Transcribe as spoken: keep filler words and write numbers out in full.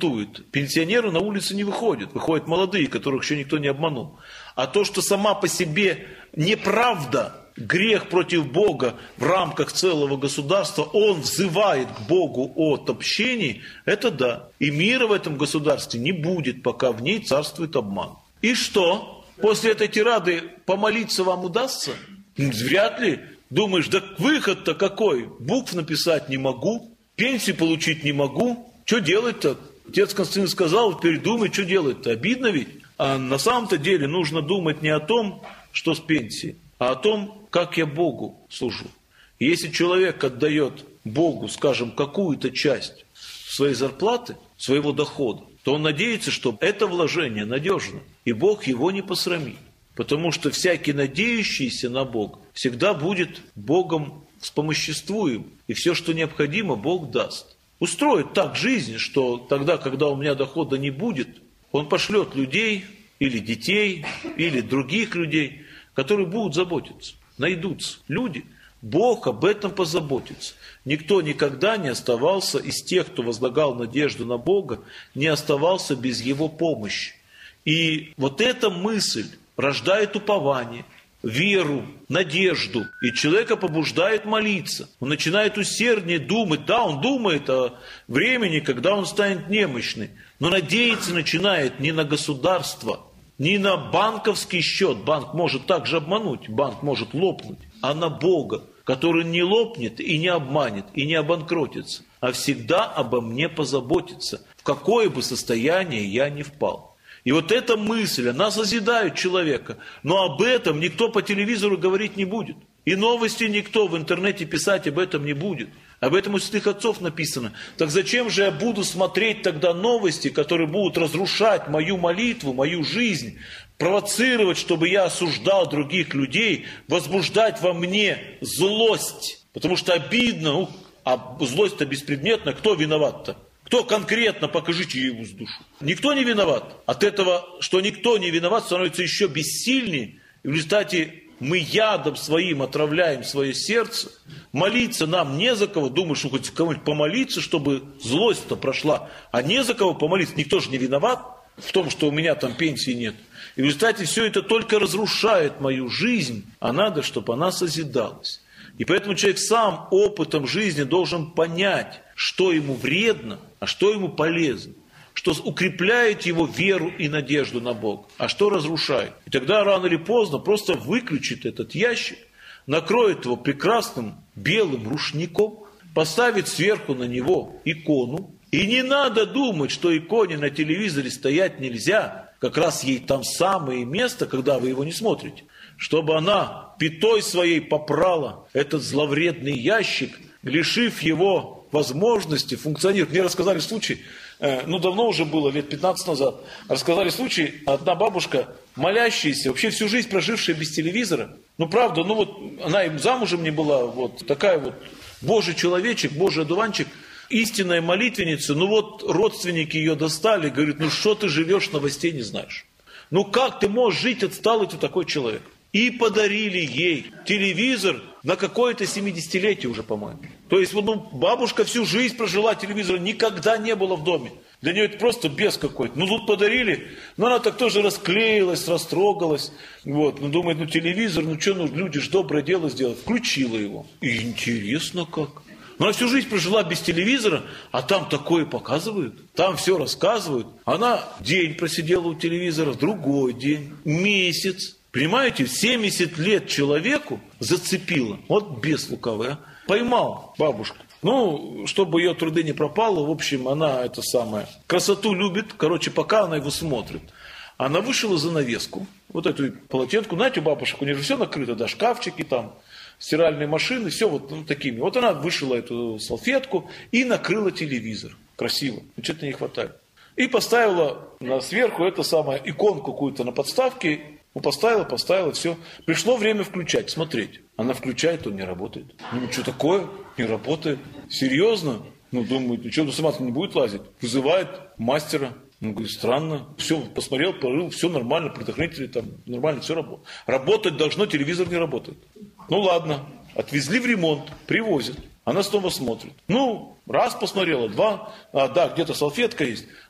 бунтует. Пенсионеры на улице не выходят. Выходят молодые, которых еще никто не обманул. А то, что сама по себе неправда, грех против Бога в рамках целого государства, он взывает к Богу о отобщении, это да. И мира в этом государстве не будет, пока в ней царствует обман. И что? После этой тирады помолиться вам удастся? Вряд ли. Думаешь, да выход-то какой? Букв написать не могу, пенсию получить не могу. Что делать-то? Отец Константин сказал, теперь думай, что делать-то. Обидно ведь? А на самом-то деле нужно думать не о том, что с пенсией, а о том, как я Богу служу. И если человек отдает Богу, скажем, какую-то часть своей зарплаты, своего дохода, то он надеется, что это вложение надежно, и Бог его не посрамит. Потому что всякий надеющийся на Бога всегда будет Богом вспомоществуем, и все, что необходимо, Бог даст. Устроит так жизнь, что тогда, когда у меня дохода не будет, он пошлет людей, или детей, или других людей, которые будут заботиться. Найдутся люди, Бог об этом позаботится. Никто никогда не оставался из тех, кто возлагал надежду на Бога, не оставался без Его помощи. И вот эта мысль рождает упование, веру, надежду. И человека побуждает молиться. Он начинает усерднее думать. Да, он думает о времени, когда он станет немощный. Но надеяться начинает не на государство, не на банковский счет. Банк может также обмануть, банк может лопнуть. А на Бога, который не лопнет и не обманет, и не обанкротится, а всегда обо мне позаботится, в какое бы состояние я ни впал. И вот эта мысль, она созидает человека. Но об этом никто по телевизору говорить не будет. И новости никто в интернете писать об этом не будет. Об этом у святых отцов написано. Так зачем же я буду смотреть тогда новости, которые будут разрушать мою молитву, мою жизнь, провоцировать, чтобы я осуждал других людей, возбуждать во мне злость? Потому что обидно, ну, а злость-то беспредметна, кто виноват-то? Кто конкретно, покажите ему с душу. Никто не виноват. От этого, что никто не виноват, становится еще бессильнее. И в результате мы ядом своим отравляем свое сердце. Молиться нам не за кого. Думаешь, что хоть кому-нибудь помолиться, чтобы злость-то прошла. А не за кого помолиться. Никто же не виноват в том, что у меня там пенсии нет. И в результате все это только разрушает мою жизнь. А надо, чтобы она созидалась. И поэтому человек сам опытом жизни должен понять, что ему вредно, а что ему полезно. Что укрепляет его веру и надежду на Бога, а что разрушает. И тогда рано или поздно просто выключит этот ящик, накроет его прекрасным белым рушником, поставит сверху на него икону. И не надо думать, что иконе на телевизоре стоять нельзя. Как раз ей там самое место, когда вы его не смотрите. Чтобы она пятой своей попрала этот зловредный ящик, лишив его возможности функционировать. Мне рассказали случай, э, ну давно уже было, лет пятнадцать назад, рассказали случай, одна бабушка, молящаяся, вообще всю жизнь прожившая без телевизора, ну правда, ну вот она им замужем не была, вот такая вот Божий человечек, Божий одуванчик, истинная молитвенница, ну вот родственники ее достали, говорят, ну что ты живешь, новостей не знаешь. Ну как ты можешь жить, отсталый ты такой человек? И подарили ей телевизор на какое-то семидесятилетие уже, по-моему. То есть вот, ну, бабушка всю жизнь прожила, телевизора никогда не было в доме. Для нее это просто бес какой-то. Ну тут подарили, но она так тоже расклеилась, растрогалась. Вот, ну думает, ну телевизор, ну что, ну люди ж доброе дело сделают. Включила его. И интересно как. Но она всю жизнь прожила без телевизора, а там такое показывают, там все рассказывают. Она день просидела у телевизора, другой день, месяц. Понимаете, семьдесят лет человеку зацепило. Вот бес лукавый, а? Поймал бабушку. Ну, чтобы ее труды не пропало, в общем, она это самое, красоту любит. Короче, пока она его смотрит. Она вышила занавеску, вот эту полотенку. Знаете, у бабушек, у них же все накрыто, да, шкафчики там, стиральные машины, все вот ну, такими. Вот она вышила эту салфетку и накрыла телевизор. Красиво. Что-то не хватает. И поставила на сверху это самое, иконку какую-то на подставке. Ну, поставила, поставила, все. Пришло время включать, смотреть. Она включает, он не работает. Ну, что такое? Не работает. Серьезно? Ну, думаю, ну что, ну сама-то не будет лазить? Вызывает мастера. Ну, говорит, странно. Все, посмотрел, порыл, все нормально, предохранители там, нормально, все работает. Работать должно, телевизор не работает. Ну, ладно. Отвезли в ремонт, привозят. Она снова смотрит. Ну, раз посмотрела, два. А, да, где-то салфетка есть.